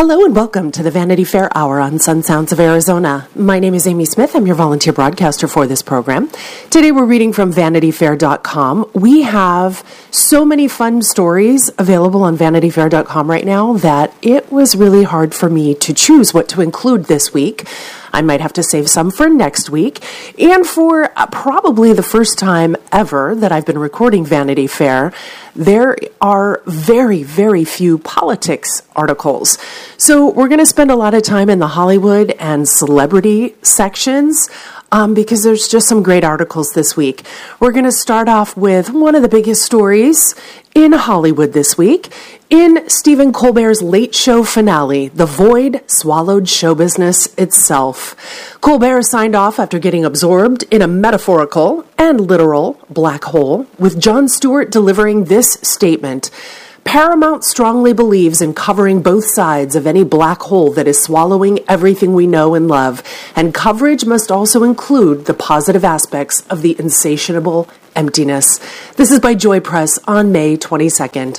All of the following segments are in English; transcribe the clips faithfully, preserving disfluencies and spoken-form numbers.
Hello and welcome to the Vanity Fair Hour on Sun Sounds of Arizona. My name is Amy Smith. I'm your volunteer broadcaster for this program. Today we're reading from vanity fair dot com. We have so many fun stories available on vanity fair dot com right now that it was really hard for me to choose what to include this week. I might have to save some for next week. And for uh, probably the first time ever that I've been recording Vanity Fair, there are very, very few politics articles. So we're going to spend a lot of time in the Hollywood and celebrity sections um, because there's just some great articles this week. We're going to start off with one of the biggest stories in Hollywood this week. In Stephen Colbert's Late Show finale, the void swallowed show business itself. Colbert signed off after getting absorbed in a metaphorical and literal black hole, with Jon Stewart delivering this statement: Paramount strongly believes in covering both sides of any black hole that is swallowing everything we know and love, and coverage must also include the positive aspects of the insatiable emptiness. This is by Joy Press on May twenty-second.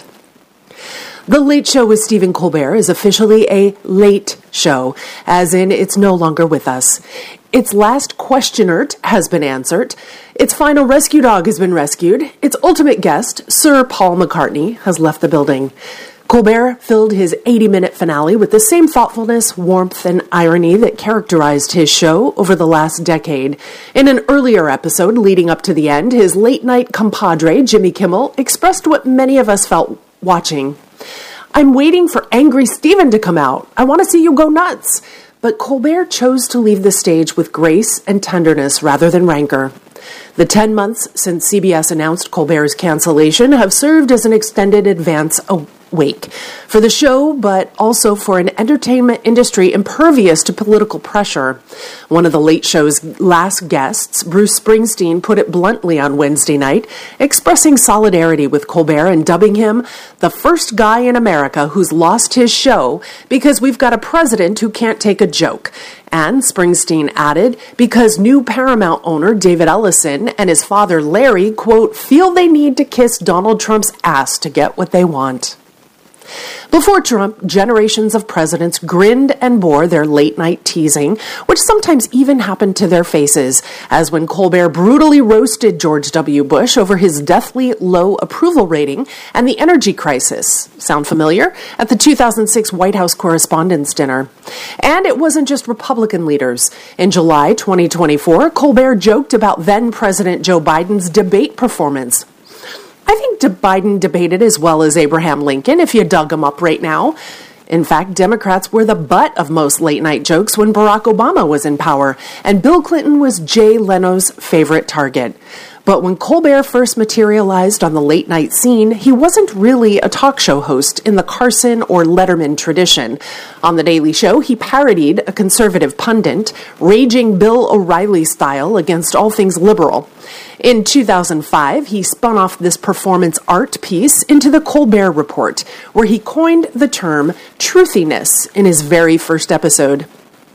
The Late Show with Stephen Colbert is officially a late show, as in it's no longer with us. Its last questioner has been answered. Its final rescue dog has been rescued. Its ultimate guest, Sir Paul McCartney, has left the building. Colbert filled his eighty-minute finale with the same thoughtfulness, warmth, and irony that characterized his show over the last decade. In an earlier episode leading up to the end, his late-night compadre, Jimmy Kimmel, expressed what many of us felt watching. I'm waiting for Angry Stephen to come out. I want to see you go nuts. But Colbert chose to leave the stage with grace and tenderness rather than rancor. The ten months since C B S announced Colbert's cancellation have served as an extended advance awake for the show, but also for an entertainment industry impervious to political pressure. One of the Late Show's last guests, Bruce Springsteen, put it bluntly on Wednesday night, expressing solidarity with Colbert and dubbing him the first guy in America who's lost his show because we've got a president who can't take a joke. And Springsteen added, because new Paramount owner David Ellison and his father Larry, quote, feel they need to kiss Donald Trump's ass to get what they want. Before Trump, generations of presidents grinned and bore their late-night teasing, which sometimes even happened to their faces, as when Colbert brutally roasted George W. Bush over his deathly low approval rating and the energy crisis. Sound familiar? At the two thousand six White House Correspondents' Dinner. And it wasn't just Republican leaders. In July twenty twenty-four, Colbert joked about then-President Joe Biden's debate performance. I think Biden debated as well as Abraham Lincoln, if you dug him up right now. In fact, Democrats were the butt of most late-night jokes when Barack Obama was in power, and Bill Clinton was Jay Leno's favorite target. But when Colbert first materialized on the late-night scene, he wasn't really a talk show host in the Carson or Letterman tradition. On The Daily Show, he parodied a conservative pundit, raging Bill O'Reilly style against all things liberal. In two thousand five, he spun off this performance art piece into the Colbert Report, where he coined the term truthiness in his very first episode.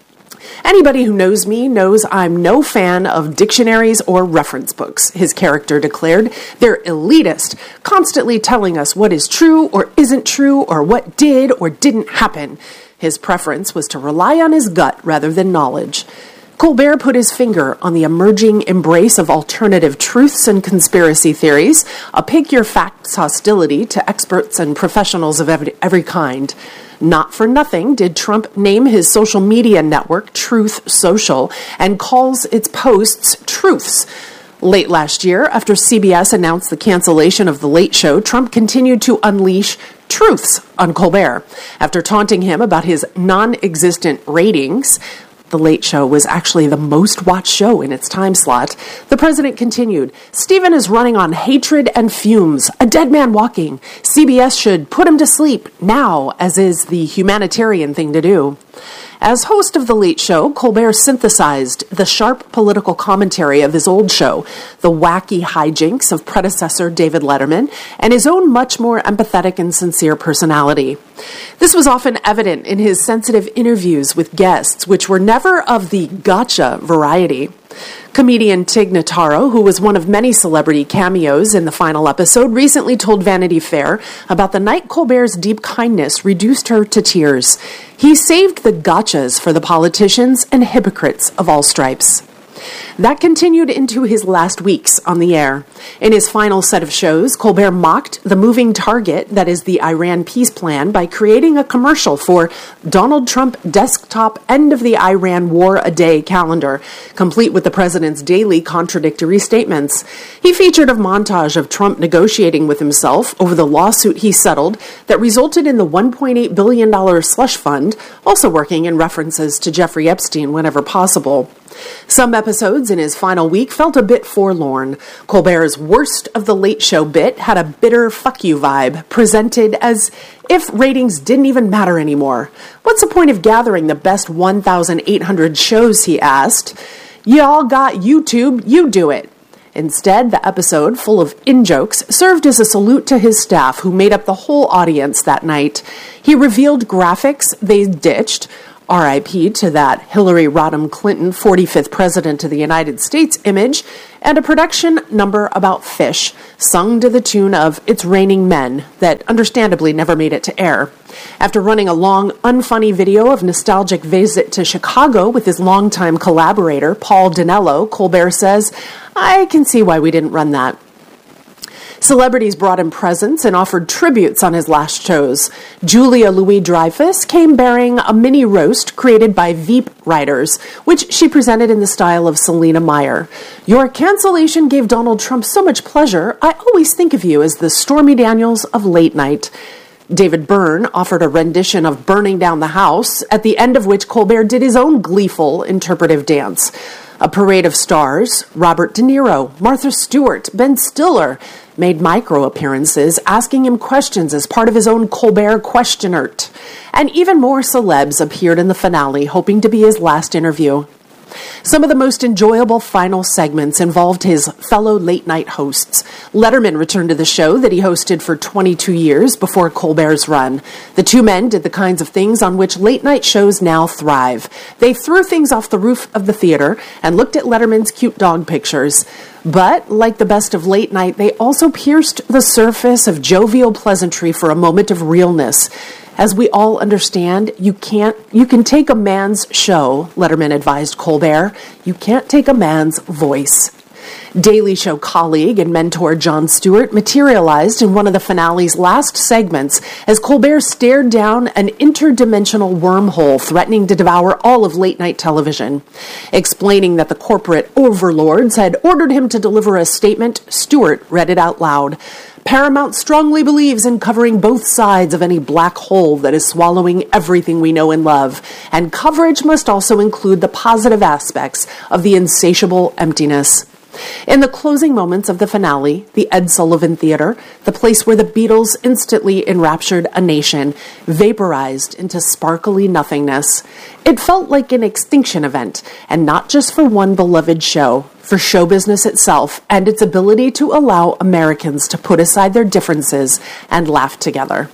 Anybody who knows me knows I'm no fan of dictionaries or reference books, his character declared. They're elitist, constantly telling us what is true or isn't true or what did or didn't happen. His preference was to rely on his gut rather than knowledge. Colbert put his finger on the emerging embrace of alternative truths and conspiracy theories, a pick-your-facts hostility to experts and professionals of every, every kind. Not for nothing did Trump name his social media network Truth Social and calls its posts truths. Late last year, after C B S announced the cancellation of The Late Show, Trump continued to unleash truths on Colbert. After taunting him about his non-existent ratings, The Late Show was actually the most watched show in its time slot. The president continued, Stephen is running on hatred and fumes, a dead man walking. C B S should put him to sleep now, as is the humanitarian thing to do. As host of The Late Show, Colbert synthesized the sharp political commentary of his old show, the wacky hijinks of predecessor David Letterman, and his own much more empathetic and sincere personality. This was often evident in his sensitive interviews with guests, which were never of the gotcha variety. Comedian Tig Notaro, who was one of many celebrity cameos in the final episode, recently told Vanity Fair about the night Colbert's deep kindness reduced her to tears. He saved the gotchas for the politicians and hypocrites of all stripes. That continued into his last weeks on the air. In his final set of shows, Colbert mocked the moving target that is the Iran peace plan by creating a commercial for Donald Trump desktop end of the Iran war a day calendar, complete with the president's daily contradictory statements. He featured a montage of Trump negotiating with himself over the lawsuit he settled that resulted in the one point eight billion dollars slush fund, also working in references to Jeffrey Epstein whenever possible. Some episodes in his final week felt a bit forlorn. Colbert's worst of the Late Show bit had a bitter fuck you vibe, presented as if ratings didn't even matter anymore. What's the point of gathering the best one thousand eight hundred shows, he asked. Y'all got YouTube, you do it. Instead, the episode, full of in-jokes, served as a salute to his staff who made up the whole audience that night. He revealed graphics they ditched, R I P to that Hillary Rodham Clinton forty-fifth President of the United States image, and a production number about fish, sung to the tune of It's Raining Men, that understandably never made it to air. After running a long, unfunny video of nostalgic visit to Chicago with his longtime collaborator, Paul Dinello, Colbert says, I can see why we didn't run that. Celebrities brought him presents and offered tributes on his last shows. Julia Louis-Dreyfus came bearing a mini roast created by Veep writers, which she presented in the style of Selena Meyer. Your cancellation gave Donald Trump so much pleasure. I always think of you as the Stormy Daniels of late night. David Byrne offered a rendition of Burning Down the House, at the end of which Colbert did his own gleeful interpretive dance. A parade of stars, Robert De Niro, Martha Stewart, Ben Stiller, made micro-appearances, asking him questions as part of his own Colbert Questionert. And even more celebs appeared in the finale, hoping to be his last interview. Some of the most enjoyable final segments involved his fellow late-night hosts. Letterman returned to the show that he hosted for twenty-two years before Colbert's run. The two men did the kinds of things on which late-night shows now thrive. They threw things off the roof of the theater and looked at Letterman's cute dog pictures. But, like the best of late night, they also pierced the surface of jovial pleasantry for a moment of realness. As we all understand, you can't, you can take a man's show, Letterman advised Colbert. You can't take a man's voice. Daily Show colleague and mentor Jon Stewart materialized in one of the finale's last segments as Colbert stared down an interdimensional wormhole threatening to devour all of late-night television. Explaining that the corporate overlords had ordered him to deliver a statement, Stewart read it out loud. Paramount strongly believes in covering both sides of any black hole that is swallowing everything we know and love, and coverage must also include the positive aspects of the insatiable emptiness. In the closing moments of the finale, the Ed Sullivan Theater, the place where the Beatles instantly enraptured a nation, vaporized into sparkly nothingness. It felt like an extinction event, and not just for one beloved show, for show business itself and its ability to allow Americans to put aside their differences and laugh together.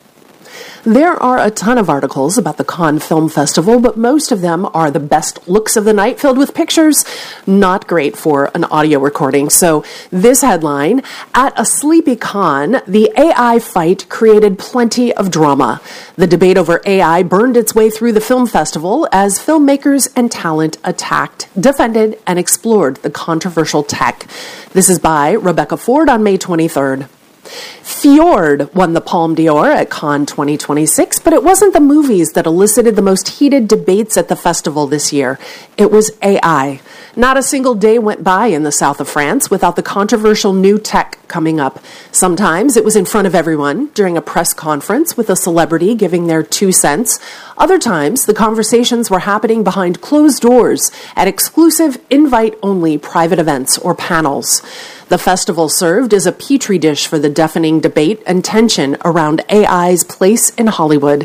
There are a ton of articles about the Cannes Film Festival, but most of them are the best looks of the night filled with pictures. Not great for an audio recording. So this headline, at a sleepy Cannes, the A I fight created plenty of drama. The debate over A I burned its way through the film festival as filmmakers and talent attacked, defended, and explored the controversial tech. This is by Rebecca Ford on May twenty-third. Fjord won the Palme d'Or at Cannes twenty twenty-six, but it wasn't the movies that elicited the most heated debates at the festival this year. It was A I. Not a single day went by in the south of France without the controversial new tech coming up. Sometimes it was in front of everyone during a press conference with a celebrity giving their two cents. Other times, the conversations were happening behind closed doors at exclusive invite-only private events or panels. The festival served as a petri dish for the deafening debate and tension around A I's place in Hollywood.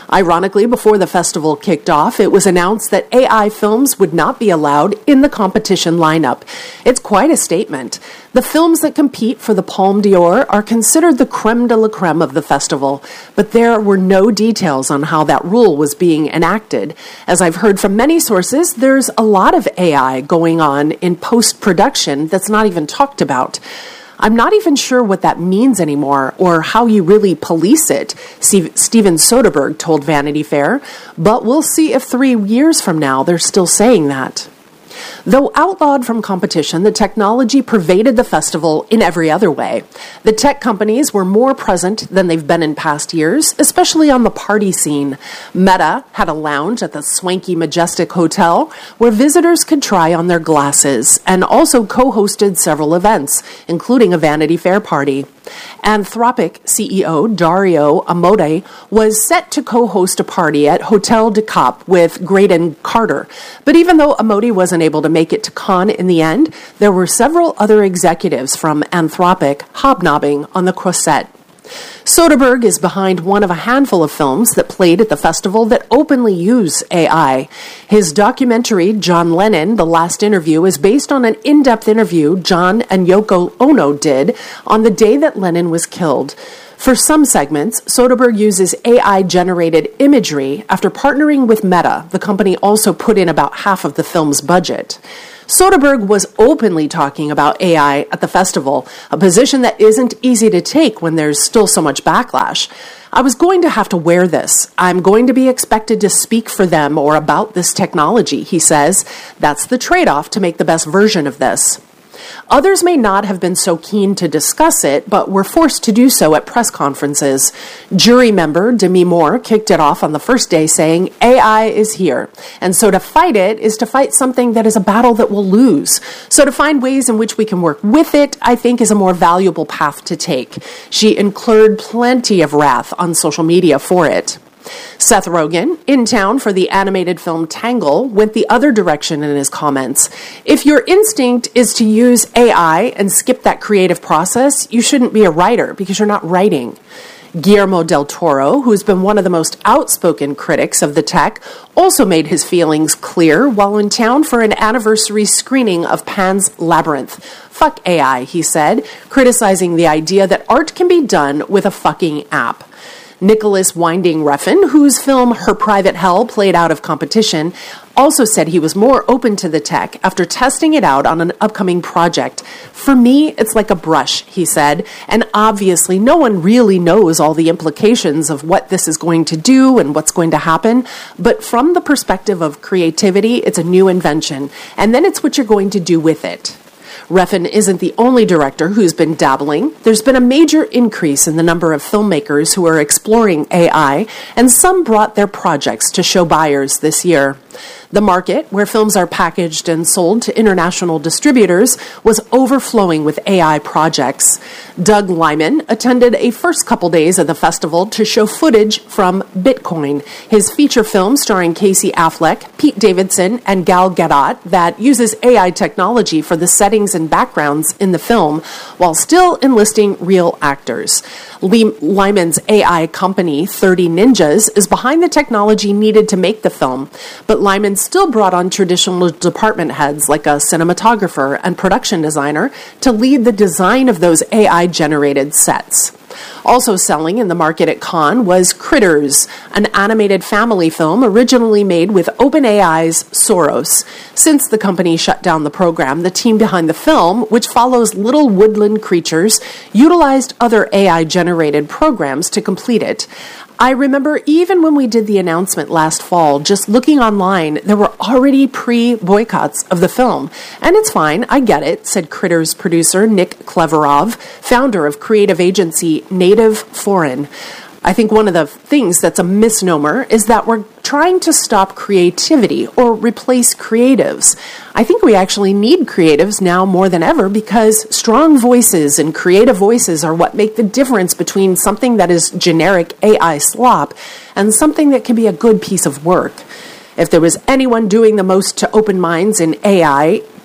Ironically, before the festival kicked off, it was announced that A I films would not be allowed in the competition lineup. It's quite a statement. The films that compete for the Palme d'Or are considered the creme de la creme of the festival, but there were no details on how that rule was being enacted. As I've heard from many sources, there's a lot of A I going on in post-production that's not even talked about. I'm not even sure what that means anymore or how you really police it, Steve, Steven Soderbergh told Vanity Fair, but we'll see if three years from now they're still saying that. Though outlawed from competition, the technology pervaded the festival in every other way. The tech companies were more present than they've been in past years, especially on the party scene. Meta had a lounge at the swanky Majestic Hotel where visitors could try on their glasses and also co-hosted several events, including a Vanity Fair party. Anthropic C E O Dario Amodei was set to co-host a party at Hotel de Cap with Graydon Carter. But even though Amodei wasn't able to make it to Cannes in the end, there were several other executives from Anthropic hobnobbing on the Croisette. Soderbergh is behind one of a handful of films that played at the festival that openly use A I. His documentary, John Lennon, The Last Interview, is based on an in-depth interview John and Yoko Ono did on the day that Lennon was killed. For some segments, Soderbergh uses A I-generated imagery after partnering with Meta. The company also put in about half of the film's budget. Soderbergh was openly talking about A I at the festival, a position that isn't easy to take when there's still so much backlash. I was going to have to wear this. I'm going to be expected to speak for them or about this technology, he says. That's the trade-off to make the best version of this. Others may not have been so keen to discuss it, but were forced to do so at press conferences. Jury member Demi Moore kicked it off on the first day saying, A I is here. And so to fight it is to fight something that is a battle that we'll lose. So to find ways in which we can work with it, I think is a more valuable path to take. She incurred plenty of wrath on social media for it. Seth Rogen, in town for the animated film Tangle, went the other direction in his comments. If your instinct is to use A I and skip that creative process, you shouldn't be a writer because you're not writing. Guillermo del Toro, who's been one of the most outspoken critics of the tech, also made his feelings clear while in town for an anniversary screening of Pan's Labyrinth. Fuck A I, he said, criticizing the idea that art can be done with a fucking app. Nicholas Winding Refn, whose film Her Private Hell played out of competition, also said he was more open to the tech after testing it out on an upcoming project. For me, it's like a brush, he said, and obviously no one really knows all the implications of what this is going to do and what's going to happen, but from the perspective of creativity, it's a new invention, and then it's what you're going to do with it. Refn isn't the only director who's been dabbling. There's been a major increase in the number of filmmakers who are exploring A I, and some brought their projects to show buyers this year. The market, where films are packaged and sold to international distributors, was overflowing with A I projects. Doug Liman attended a first couple days of the festival to show footage from Bitcoin, his feature film starring Casey Affleck, Pete Davidson, and Gal Gadot that uses A I technology for the settings and backgrounds in the film while still enlisting real actors. Lyman's A I company, thirty Ninjas, is behind the technology needed to make the film, but Lyman still brought on traditional department heads like a cinematographer and production designer to lead the design of those A I-generated sets. Also selling in the market at Cannes was Critters, an animated family film originally made with OpenAI's Soros. Since the company shut down the program, the team behind the film, which follows little woodland creatures, utilized other A I-generated programs to complete it. I remember even when we did the announcement last fall, just looking online, there were already pre-boycotts of the film. And it's fine, I get it, said Critters producer Nick Kleverov, founder of creative agency Native Foreign. I think one of the things that's a misnomer is that we're trying to stop creativity or replace creatives. I think we actually need creatives now more than ever because strong voices and creative voices are what make the difference between something that is generic A I slop and something that can be a good piece of work. If there was anyone doing the most to open minds in A I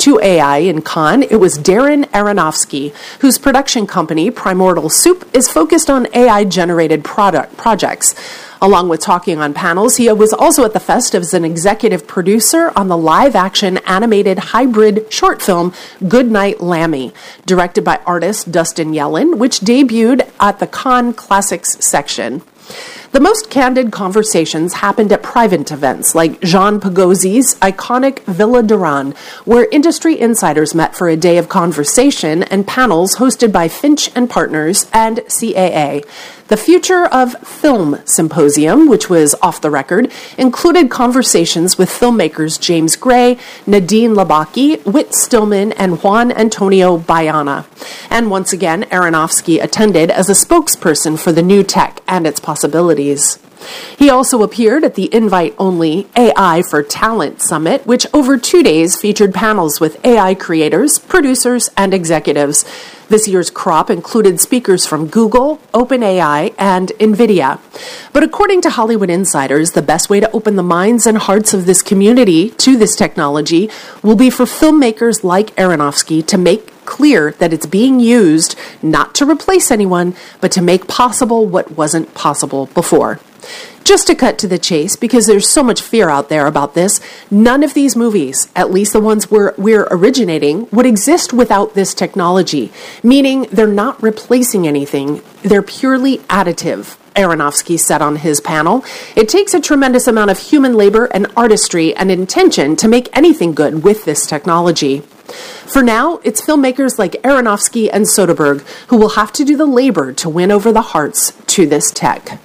to A I in Cannes, it was Darren Aronofsky, whose production company, Primordial Soup, is focused on A I-generated product projects. Along with talking on panels, he was also at the Fest as an executive producer on the live-action animated hybrid short film Goodnight Lammy, directed by artist Dustin Yellin, which debuted at the Cannes Classics section. The most candid conversations happened at private events like Jean Pagosi's iconic Villa Duran, where industry insiders met for a day of conversation and panels hosted by Finch and Partners and C A A. The Future of Film Symposium, which was off the record, included conversations with filmmakers James Gray, Nadine Labaki, Whit Stillman, and Juan Antonio Bayana. And once again, Aronofsky attended as a spokesperson for the new tech and its possibilities. He also appeared at the invite-only A I for Talent Summit, which over two days featured panels with A I creators, producers, and executives. This year's crop included speakers from Google, OpenAI, and NVIDIA. But according to Hollywood insiders, the best way to open the minds and hearts of this community to this technology will be for filmmakers like Aronofsky to make clear that it's being used not to replace anyone, but to make possible what wasn't possible before. Just to cut to the chase, because there's so much fear out there about this, none of these movies, at least the ones we're, we're originating, would exist without this technology, meaning they're not replacing anything, they're purely additive. Aronofsky said on his panel, "It takes a tremendous amount of human labor and artistry and intention to make anything good with this technology." For now, it's filmmakers like Aronofsky and Soderbergh who will have to do the labor to win over the hearts to this tech.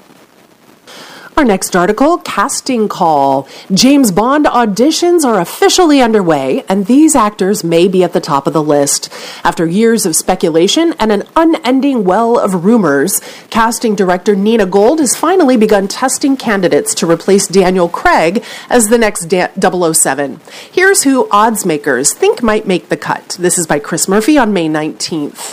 Our next article, Casting Call. James Bond auditions are officially underway, and these actors may be at the top of the list. After years of speculation and an unending well of rumors, casting director Nina Gold has finally begun testing candidates to replace Daniel Craig as the next da- double oh seven. Here's who odds makers think might make the cut. This is by Chris Murphy on May nineteenth.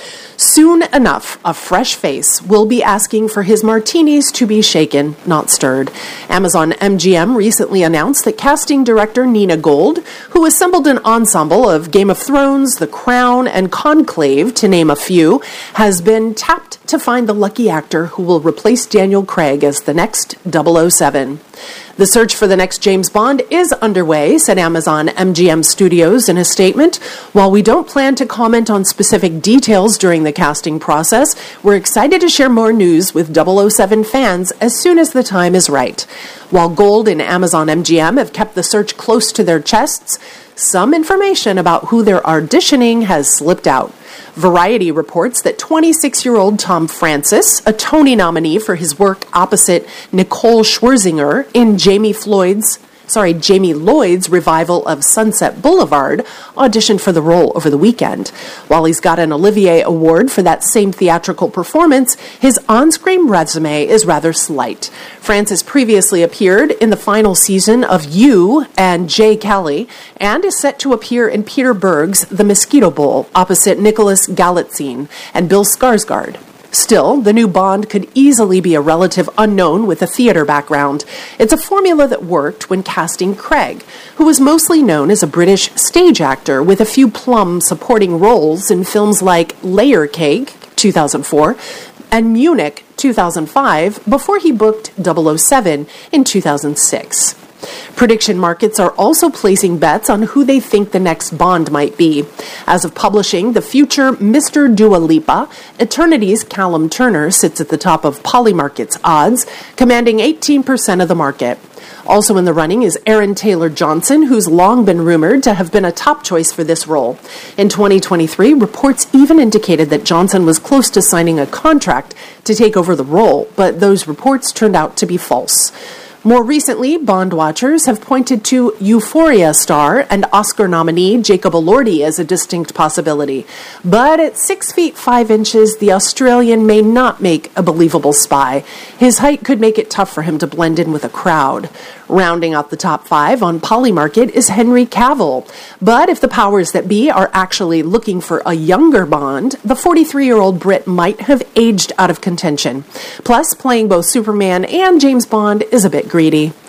Soon enough, a fresh face will be asking for his martinis to be shaken, not stirred. Amazon M G M recently announced that casting director Nina Gold, who assembled an ensemble of Game of Thrones, The Crown, and Conclave, to name a few, has been tapped to find the lucky actor who will replace Daniel Craig as the next double oh seven. The search for the next James Bond is underway, said Amazon M G M Studios in a statement. While we don't plan to comment on specific details during the casting process, we're excited to share more news with double oh seven fans as soon as the time is right. While Gold and Amazon M G M have kept the search close to their chests, some information about who they're auditioning has slipped out. Variety reports that twenty-six-year-old Tom Francis, a Tony nominee for his work opposite Nicole Scherzinger in Jamie Floyd's, sorry, Jamie Lloyd's revival of Sunset Boulevard, auditioned for the role over the weekend. While he's got an Olivier Award for that same theatrical performance, his on-screen resume is rather slight. Francis previously appeared in the final season of You and Jay Kelly, and is set to appear in Peter Berg's The Mosquito Bowl opposite Nicholas Galitzine and Bill Skarsgård. Still, the new Bond could easily be a relative unknown with a theater background. It's a formula that worked when casting Craig, who was mostly known as a British stage actor with a few plum supporting roles in films like Layer Cake, two thousand four, and Munich, two thousand five, before he booked double oh seven in two thousand six. Prediction markets are also placing bets on who they think the next Bond might be. As of publishing, the future Mister Dua Lipa, Eternity's Callum Turner sits at the top of Polymarket's odds, commanding eighteen percent of the market. Also in the running is Aaron Taylor-Johnson, who's long been rumored to have been a top choice for this role. In twenty twenty-three, reports even indicated that Johnson was close to signing a contract to take over the role, but those reports turned out to be false. More recently, Bond watchers have pointed to Euphoria star and Oscar nominee Jacob Elordi as a distinct possibility. But at six feet five inches, the Australian may not make a believable spy. His height could make it tough for him to blend in with a crowd. Rounding out the top five on Polymarket is Henry Cavill. But if the powers that be are actually looking for a younger Bond, the forty-three-year-old Brit might have aged out of contention. Plus, playing both Superman and James Bond is a bit greedy.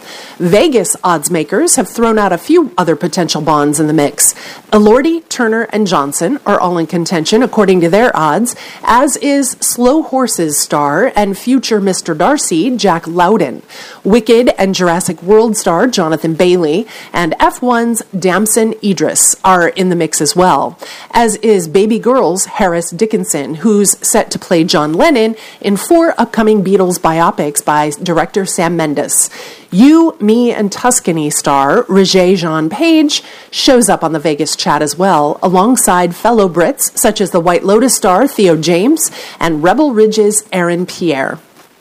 Vegas odds makers have thrown out a few other potential bonds in the mix. Elordi, Turner, and Johnson are all in contention according to their odds, as is Slow Horses star and future Mister Darcy, Jack Lowden. Wicked and Jurassic World star Jonathan Bailey and F one's Damson Idris are in the mix as well, as is Baby Girl's Harris Dickinson, who's set to play John Lennon in four upcoming Beatles biopics by director Sam Mendes. You, Me, and Tuscany star Regé-Jean Page shows up on the Vegas chat as well, alongside fellow Brits such as the White Lotus star Theo James and Rebel Ridge's Aaron Pierre.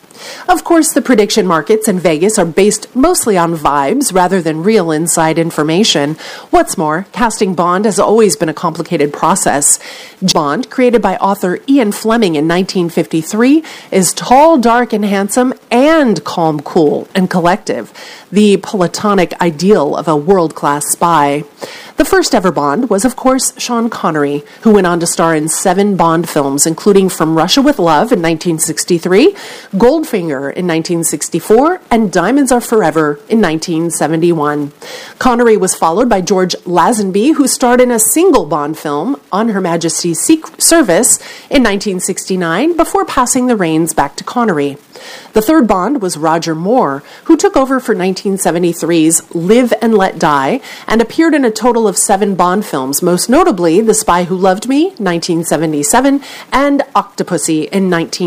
Of course, the prediction markets in Vegas are based mostly on vibes rather than real inside information. What's more, casting Bond has always been a complicated process. Bond, created by author Ian Fleming in nineteen fifty-three, is tall, dark, and handsome, and calm, cool, and collective, the platonic ideal of a world-class spy. The first ever Bond was, of course, Sean Connery, who went on to star in seven Bond films, including From Russia with Love in nineteen sixty-three, Goldfinger in nineteen sixty-four, and Diamonds Are Forever in nineteen seventy-one. Connery was followed by George Lazenby, who starred in a single Bond film, On Her Majesty's Secret Service, in nineteen sixty-nine, before passing the reins back to Connery. The third Bond was Roger Moore, who took over for nineteen seventy-three's Live and Let Die and appeared in a total of seven Bond films, most notably The Spy Who Loved Me, nineteen seventy-seven, and Octopussy in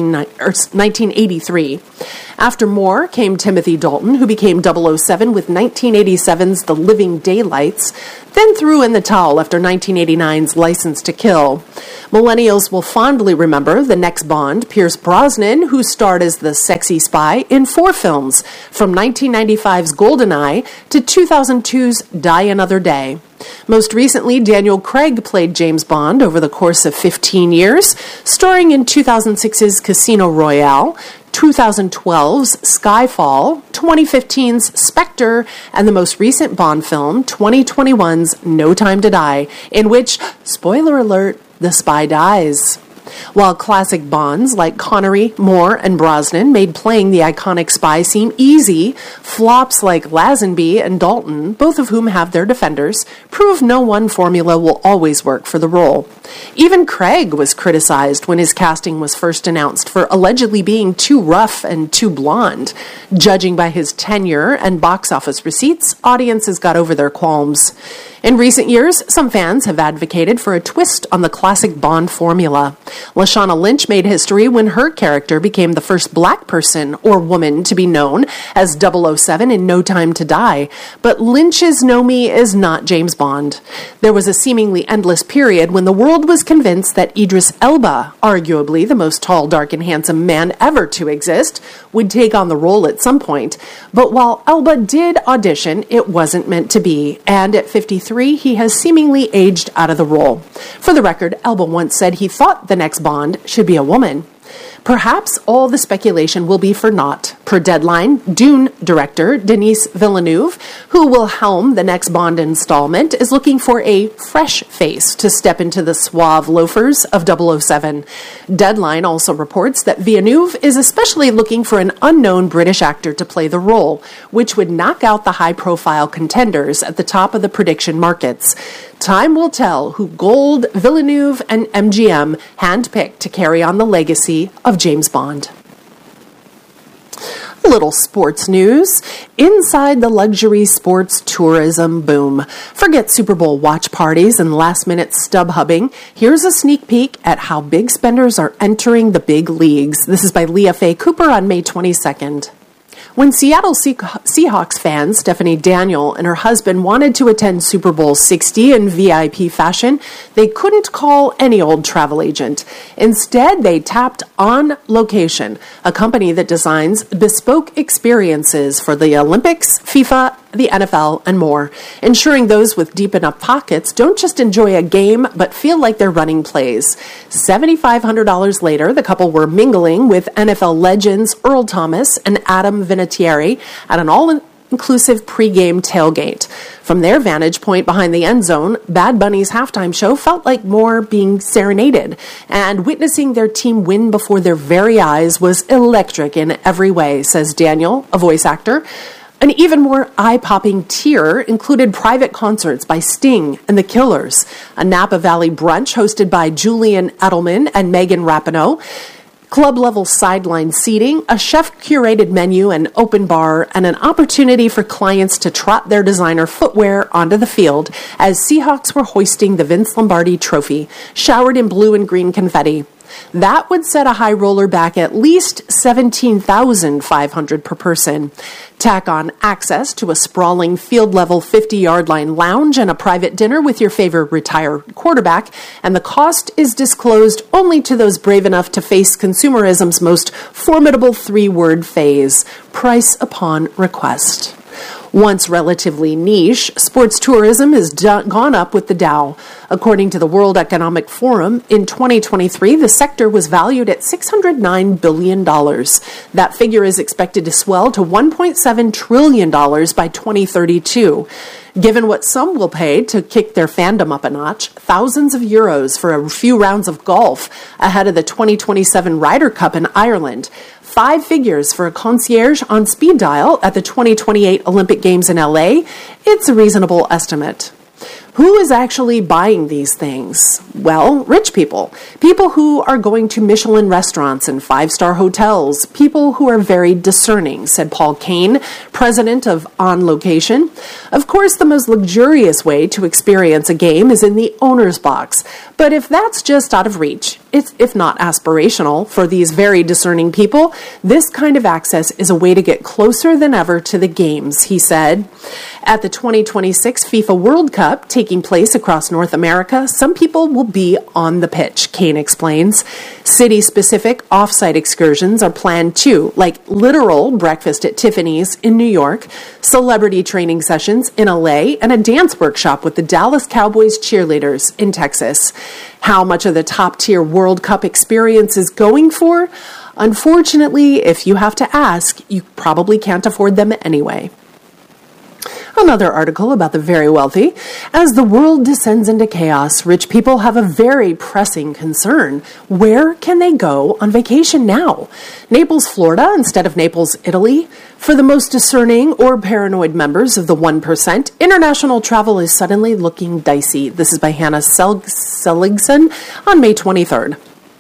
nineteen eighty-three. After Moore came Timothy Dalton, who became double oh seven with nineteen eighty-seven's The Living Daylights, then threw in the towel after nineteen eighty-nine's License to Kill. Millennials will fondly remember the next Bond, Pierce Brosnan, who starred as the sexy spy in four films, from nineteen ninety-five's GoldenEye to two thousand two's Die Another Day. Most recently, Daniel Craig played James Bond over the course of fifteen years, starring in two thousand six's Casino Royale, two thousand twelve's Skyfall, twenty fifteen's Spectre, and the most recent Bond film, twenty twenty-one's No Time to Die, in which, spoiler alert, the spy dies. While classic Bonds like Connery, Moore, and Brosnan made playing the iconic spy seem easy, flops like Lazenby and Dalton, both of whom have their defenders, prove no one formula will always work for the role. Even Craig was criticized when his casting was first announced for allegedly being too rough and too blonde. Judging by his tenure and box office receipts, audiences got over their qualms. In recent years, some fans have advocated for a twist on the classic Bond formula. Lashana Lynch made history when her character became the first black person or woman to be known as double oh seven in No Time to Die. But Lynch's Nomi is not James Bond. There was a seemingly endless period when the world was convinced that Idris Elba, arguably the most tall, dark, and handsome man ever to exist, would take on the role at some point. But while Elba did audition, it wasn't meant to be, and at fifty-three, he has seemingly aged out of the role. For the record, Elba once said he thought the next Bond should be a woman. Perhaps all the speculation will be for naught. Per Deadline, Dune director Denis Villeneuve, who will helm the next Bond installment, is looking for a fresh face to step into the suave loafers of double oh seven. Deadline also reports that Villeneuve is especially looking for an unknown British actor to play the role, which would knock out the high-profile contenders at the top of the prediction markets. Time will tell who Gold, Villeneuve, and M G M handpicked to carry on the legacy of James Bond. A little sports news. Inside the luxury sports tourism boom. Forget Super Bowl watch parties and last-minute stub hubbing. Here's a sneak peek at how big spenders are entering the big leagues. This is by Leah Faye Cooper on May twenty-second. When Seattle Seahawks fan Stephanie Daniel and her husband wanted to attend Super Bowl sixty in V I P fashion, they couldn't call any old travel agent. Instead, they tapped On Location, a company that designs bespoke experiences for the Olympics, FIFA, the N F L, and more, ensuring those with deep enough pockets don't just enjoy a game, but feel like they're running plays. seven thousand five hundred dollars later, the couple were mingling with N F L legends Earl Thomas and Adam Vinatieri at an all-inclusive pregame tailgate. From their vantage point behind the end zone, Bad Bunny's halftime show felt like more being serenaded, and witnessing their team win before their very eyes was electric in every way, says Daniel, a voice actor. An even more eye-popping tier included private concerts by Sting and The Killers, a Napa Valley brunch hosted by Julian Edelman and Megan Rapinoe, club-level sideline seating, a chef-curated menu, an open bar, and an opportunity for clients to trot their designer footwear onto the field as Seahawks were hoisting the Vince Lombardi Trophy, showered in blue and green confetti. That would set a high roller back at least seventeen thousand five hundred dollars per person. Tack on access to a sprawling field-level fifty-yard line lounge and a private dinner with your favorite retired quarterback, and the cost is disclosed only to those brave enough to face consumerism's most formidable three-word phase: price upon request. Once relatively niche, sports tourism has do- gone up with the Dow. According to the World Economic Forum, in twenty twenty-three, the sector was valued at six hundred nine billion dollars. That figure is expected to swell to one point seven trillion dollars by twenty thirty-two. Given what some will pay to kick their fandom up a notch, thousands of euros for a few rounds of golf ahead of the twenty twenty-seven Ryder Cup in Ireland, five figures for a concierge on speed dial at the twenty twenty-eight Olympic Games in L A, it's a reasonable estimate. Who is actually buying these things? Well, rich people. People who are going to Michelin restaurants and five-star hotels. People who are very discerning, said Paul Kane, president of On Location. Of course, the most luxurious way to experience a game is in the owner's box. But if that's just out of reach, it's, if not aspirational, for these very discerning people, this kind of access is a way to get closer than ever to the games, he said. At the twenty twenty-six FIFA World Cup, taking place across North America, some people will be on the pitch, Kane explains. City-specific off-site excursions are planned too, like literal breakfast at Tiffany's in New York, celebrity training sessions in L A, and a dance workshop with the Dallas Cowboys cheerleaders in Texas. How much of the top-tier World Cup experience is going for? Unfortunately, if you have to ask, you probably can't afford them anyway. Another article about the very wealthy. As the world descends into chaos, rich people have a very pressing concern. Where can they go on vacation now? Naples, Florida, instead of Naples, Italy? For the most discerning or paranoid members of the one percent, international travel is suddenly looking dicey. This is by Hannah Sel- Seligson on May twenty-third.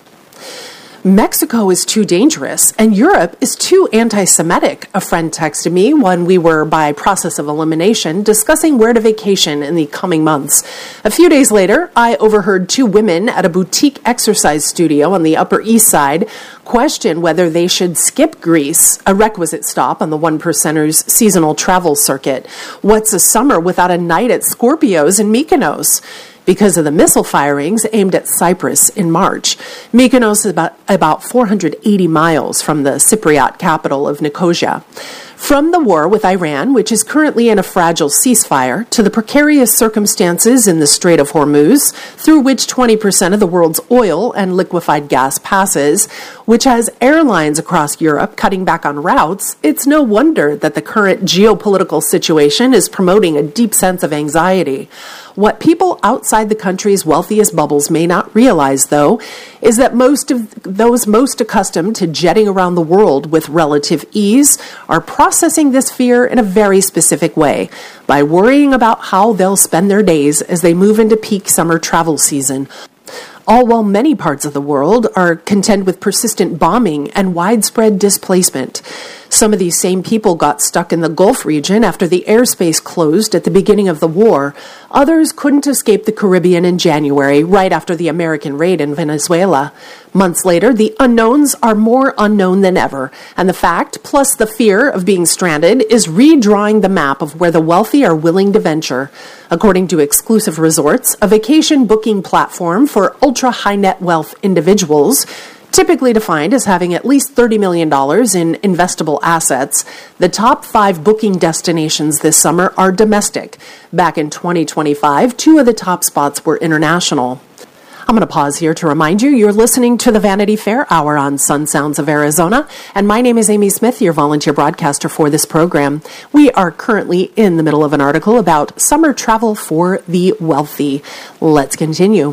Mexico is too dangerous, and Europe is too anti-Semitic, a friend texted me when we were, by process of elimination, discussing where to vacation in the coming months. A few days later, I overheard two women at a boutique exercise studio on the Upper East Side question whether they should skip Greece, a requisite stop on the one percenters' seasonal travel circuit. What's a summer without a night at Scorpios in Mykonos? Because of the missile firings aimed at Cyprus in March. Mykonos is about, about four hundred eighty miles from the Cypriot capital of Nicosia. From the war with Iran, which is currently in a fragile ceasefire, to the precarious circumstances in the Strait of Hormuz, through which twenty percent of the world's oil and liquefied gas passes, which has airlines across Europe cutting back on routes, it's no wonder that the current geopolitical situation is promoting a deep sense of anxiety. What people outside the country's wealthiest bubbles may not realize, though, is that most of those most accustomed to jetting around the world with relative ease are processing this fear in a very specific way, by worrying about how they'll spend their days as they move into peak summer travel season. All while many parts of the world are contend with persistent bombing and widespread displacement. Some of these same people got stuck in the Gulf region after the airspace closed at the beginning of the war. Others couldn't escape the Caribbean in January, right after the American raid in Venezuela. Months later, the unknowns are more unknown than ever, and the fact, plus the fear of being stranded, is redrawing the map of where the wealthy are willing to venture. According to Exclusive Resorts, a vacation booking platform for ultra-high net wealth individuals, typically defined as having at least thirty million dollars in investable assets, the top five booking destinations this summer are domestic. Back in twenty twenty-five, two of the top spots were international. I'm going to pause here to remind you you're listening to the Vanity Fair Hour on Sun Sounds of Arizona, and my name is Amy Smith, your volunteer broadcaster for this program. We are currently in the middle of an article about summer travel for the wealthy. Let's continue.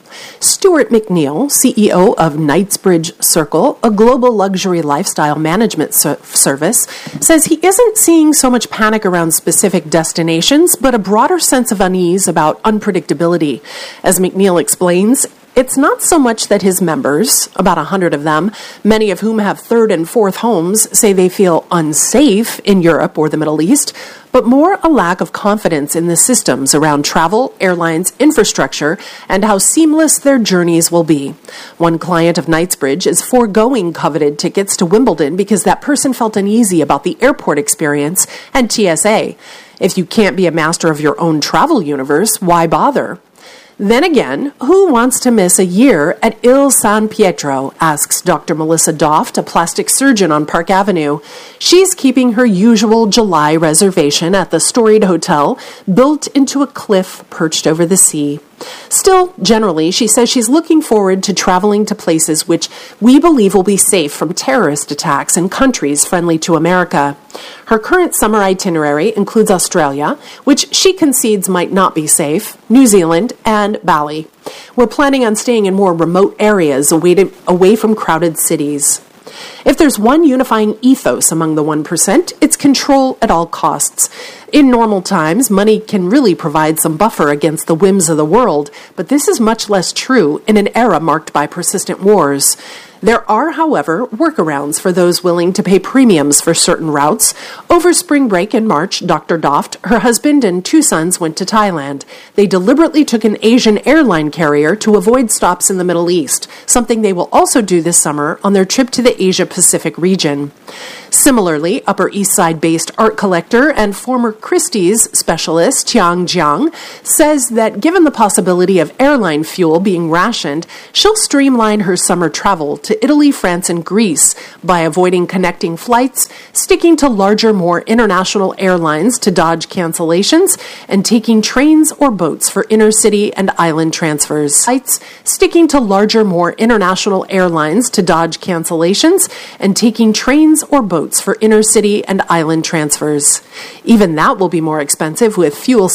Stuart McNeil, C E O of Knightsbridge Circle, a global luxury lifestyle management ser- service, says he isn't seeing so much panic around specific destinations, but a broader sense of unease about unpredictability. As McNeil explains, it's not so much that his members, about a hundred of them, many of whom have third and fourth homes, say they feel unsafe in Europe or the Middle East, but more a lack of confidence in the systems around travel, airlines, infrastructure, and how seamless their journeys will be. One client of Knightsbridge is foregoing coveted tickets to Wimbledon because that person felt uneasy about the airport experience and T S A. If you can't be a master of your own travel universe, why bother? Then again, who wants to miss a year at Il San Pietro, asks Doctor Melissa Doft, a plastic surgeon on Park Avenue. She's keeping her usual July reservation at the storied hotel, built into a cliff perched over the sea. Still, generally, she says she's looking forward to traveling to places which we believe will be safe from terrorist attacks in countries friendly to America. Her current summer itinerary includes Australia, which she concedes might not be safe, New Zealand, and Bali. We're planning on staying in more remote areas away, to, away from crowded cities. If there's one unifying ethos among the one percent, it's control at all costs. In normal times, money can really provide some buffer against the whims of the world, but this is much less true in an era marked by persistent wars. There are, however, workarounds for those willing to pay premiums for certain routes. Over spring break in March, Doctor Doft, her husband, and two sons went to Thailand. They deliberately took an Asian airline carrier to avoid stops in the Middle East, something they will also do this summer on their trip to the Asia-Pacific region. Similarly, Upper East Side-based art collector and former Christie's specialist Tiang Jiang says that given the possibility of airline fuel being rationed, she'll streamline her summer travel to Italy, France, and Greece by avoiding connecting flights, sticking to larger, more international airlines to dodge cancellations, and taking trains or boats for inner-city and island transfers. Flights, sticking to larger, more international airlines to dodge cancellations, and taking trains or boats for inner-city and island transfers. Even that will be more expensive with fuel